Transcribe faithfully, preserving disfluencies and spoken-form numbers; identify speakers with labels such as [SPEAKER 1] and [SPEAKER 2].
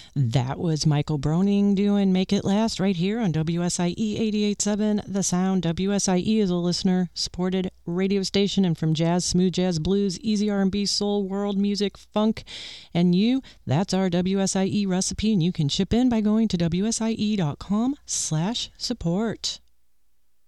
[SPEAKER 1] That was Michael Broning doing Make It Last right here on W S I E eighty-eight point seven The Sound. W S I E is a listener-supported radio station, and from jazz, smooth jazz, blues, easy R and B, soul, world music, funk, and you, that's our W S I E recipe, and you can chip in by going to W S I E dot com slash support.